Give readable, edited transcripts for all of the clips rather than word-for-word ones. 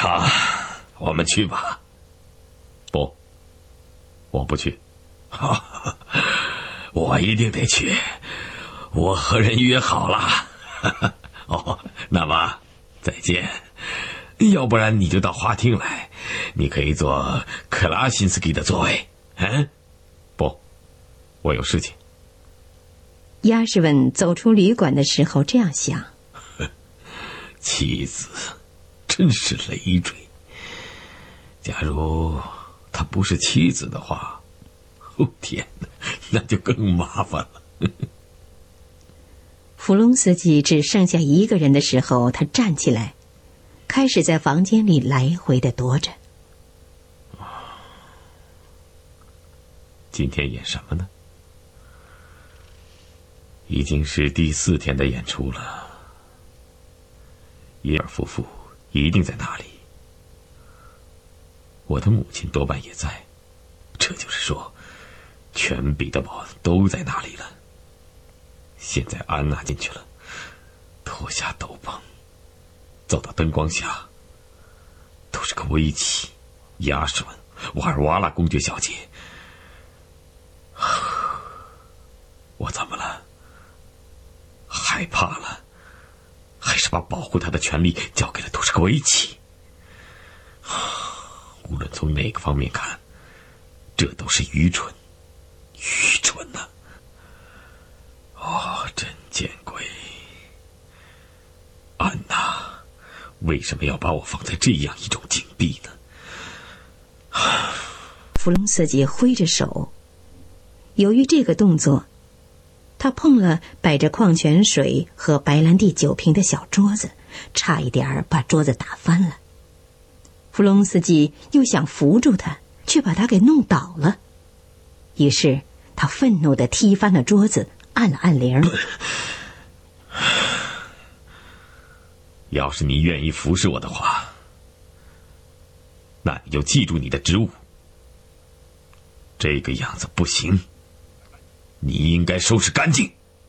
好，我们去吧。 不，我不去。 我一定得去，我和人约好了。哦，那么再见。要不然你就到花厅来，你可以坐克拉辛斯基的座位。 不，我有事情。 亚什文走出旅馆的时候这样想： 妻子真是累赘。假如她不是妻子的话，天哪，那就更麻烦了。 弗隆斯基只剩下一个人的时候，他站起来，开始在房间里来回的踱着。 今天演什么呢？已经是第4天的演出了。耶尔夫妇一定在那里，我的母亲多半也在，这就是说，全彼得堡都在那里了。现在安娜进去了，脱下斗篷，走到灯光下，都是个维奇、亚什文、瓦尔瓦拉公爵小姐。我怎么了？害怕了，还是把保护他的权利交给了杜什科维奇？无论从哪个方面看，这都是愚蠢，愚蠢呐！真见鬼！安娜，为什么要把我放在这样一种境地呢？ 弗隆斯基挥着手，由于这个动作，他碰了摆着矿泉水和白兰地酒瓶的小桌子，差一点把桌子打翻了。弗隆斯基又想扶住他，却把他给弄倒了。于是他愤怒地踢翻了桌子，按了按铃。 要是你愿意服侍我的话，那你就记住你的职务。这个样子不行，你应该收拾干净。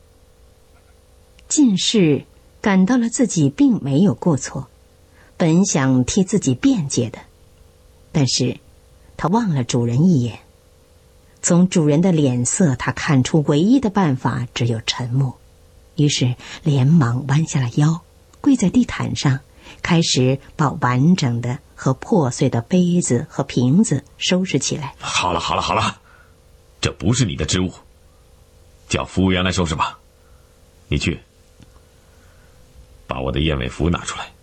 进士感到了自己并没有过错，本想替自己辩解的，但是他望了主人一眼，从主人的脸色他看出唯一的办法只有沉默，于是连忙弯下了腰，跪在地毯上，开始把完整的和破碎的杯子和瓶子收拾起来。 好了，这不是你的职务，叫服务员来收拾吧。你去把我的燕尾服拿出来。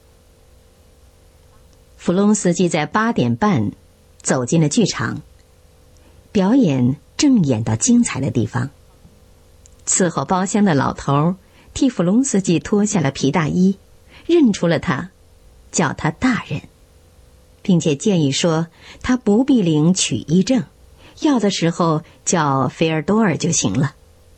弗隆斯基在8点半走进了剧场，表演正演到精彩的地方。伺候包厢的老头替弗隆斯基脱下了皮大衣，认出了他，叫他大人，并且建议说他不必领取医证，要的时候叫菲尔多尔就行了。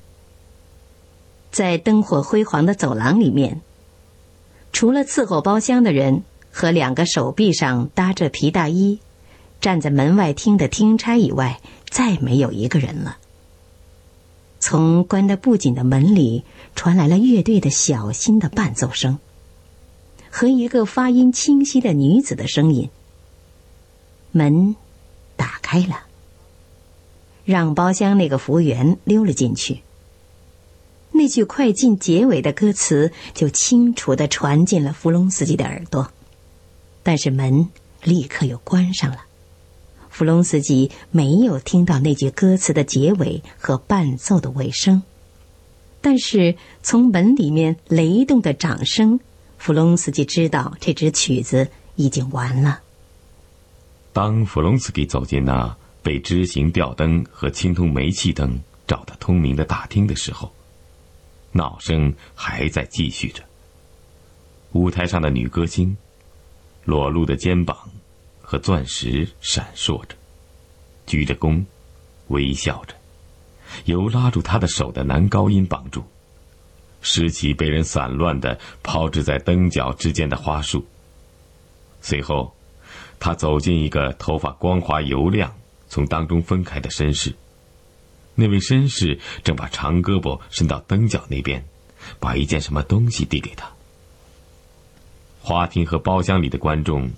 在灯火辉煌的走廊里面，除了伺候包厢的人和2个手臂上搭着皮大衣站在门外厅的听差以外，再没有一个人了。从关得不紧的门里传来了乐队的小心的伴奏声和一个发音清晰的女子的声音。门打开了，让包厢那个服务员溜了进去。那句快进结尾的歌词就清楚地传进了弗隆斯基的耳朵，但是门立刻又关上了。弗隆斯基没有听到那句歌词的结尾和伴奏的尾声，但是从门里面雷动的掌声，弗隆斯基知道这支曲子已经完了。 当弗隆斯基走进那被枝形吊灯和青铜煤气灯照得通明的大厅的时候，闹声还在继续着。舞台上的女歌星，裸露的肩膀和钻石闪烁着，鞠着躬，微笑着，由拉住她的手的男高音绑住，拾起被人散乱地抛掷在灯角之间的花束。随后他走进一个头发光滑油亮从当中分开的绅士，那位绅士正把长胳膊伸到灯角那边，把一件什么东西递给他。花厅和包厢里的观众